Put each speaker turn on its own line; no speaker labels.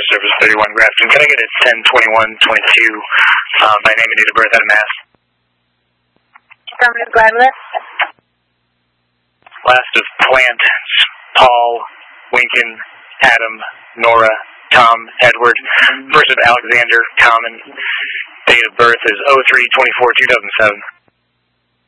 Service 31 Grafton. Can I get a 10-21-22 by name and date of birth out of Mass?
Affirmative, go ahead with it.
Last of Plant, Paul, Winkin, Adam, Nora, Tom, Edward. First of Alexander, Common. Date of birth is 03-24-2007.